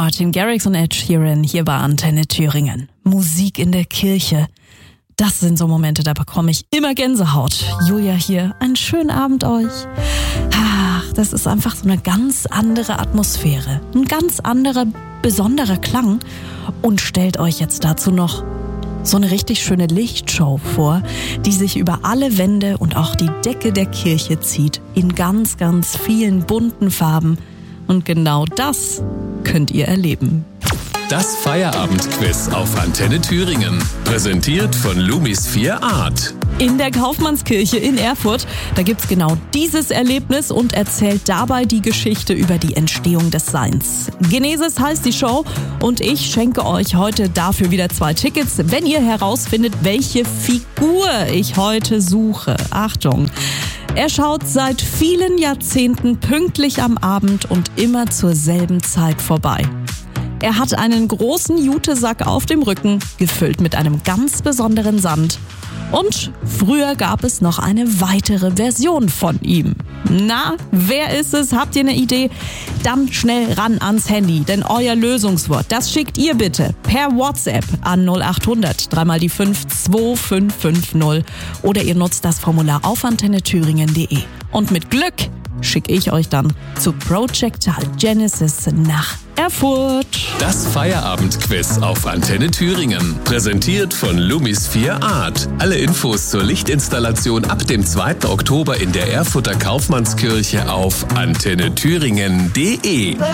Martin Garrix und Ed Sheeran hier bei Antenne Thüringen. Musik in der Kirche. Das sind so Momente, da bekomme ich immer Gänsehaut. Julia hier, einen schönen Abend euch. Ach, das ist einfach so eine ganz andere Atmosphäre. Ein ganz anderer, besonderer Klang. Und stellt euch jetzt dazu noch so eine richtig schöne Lichtshow vor, die sich über alle Wände und auch die Decke der Kirche zieht. In ganz, ganz vielen bunten Farben. Und genau das könnt ihr erleben. Das Feierabendquiz auf Antenne Thüringen. Präsentiert von Lumis 4 Art. In der Kaufmannskirche in Erfurt, da gibt's genau dieses Erlebnis und erzählt dabei die Geschichte über die Entstehung des Seins. Genesis heißt die Show und ich schenke euch heute dafür wieder 2 Tickets, wenn ihr herausfindet, welche Figur ich heute suche. Achtung! Er schaut seit vielen Jahrzehnten pünktlich am Abend und immer zur selben Zeit vorbei. Er hat einen großen Jutesack auf dem Rücken, gefüllt mit einem ganz besonderen Sand. Und früher gab es noch eine weitere Version von ihm. Na, wer ist es? Habt ihr eine Idee? Dann schnell ran ans Handy, denn euer Lösungswort, das schickt ihr bitte per WhatsApp an 0800 3 die 5 2550 oder ihr nutzt das Formular auf antennethüringen.de. Und mit Glück schicke ich euch dann zu Projectile Genesis nach Erfurt. Das Feierabendquiz auf Antenne Thüringen. Präsentiert von Lumis 4 Art. Alle Infos zur Lichtinstallation ab dem 2. Oktober in der Erfurter Kaufmannskirche auf antennethüringen.de.